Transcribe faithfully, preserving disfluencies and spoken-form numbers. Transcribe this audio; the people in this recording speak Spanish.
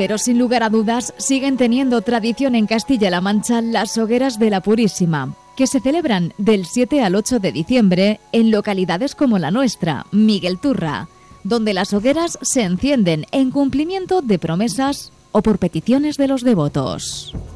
Pero sin lugar a dudas siguen teniendo tradición en Castilla-La Mancha las hogueras de la Purísima, que se celebran del siete al ocho de diciembre en localidades como la nuestra, Miguelturra, donde las hogueras se encienden en cumplimiento de promesas o por peticiones de los devotos.